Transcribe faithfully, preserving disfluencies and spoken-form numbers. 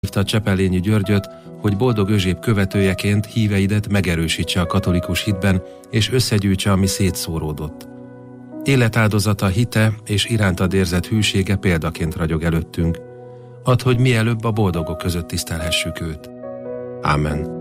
Hívta Csepelényi Györgyöt, hogy Boldog Özséb követőjeként híveidet megerősítse a katolikus hitben, és összegyűjtse, ami szétszóródott. Életáldozata, hite és irántad érzett hűsége példaként ragyog előttünk. Add, hogy mielőbb a boldogok között tisztelhessük őt. Ámen.